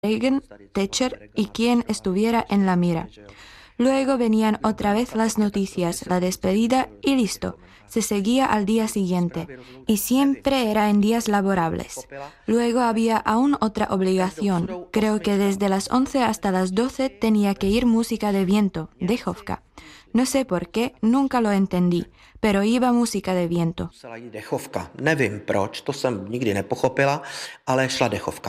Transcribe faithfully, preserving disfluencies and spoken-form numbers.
Reagan, Thatcher y quien estuviera en la mira. Luego venían otra vez las noticias, la despedida y listo. Se seguía al día siguiente y siempre era en días laborables. Luego había aún otra obligación. Creo que desde las once hasta las doce tenía que ir música de viento, dechovka. No sé por qué, nunca lo entendí, pero iba música de viento. Dechovka. Nevím proč, to jsem nikdy nepochopila, ale šla dechovka.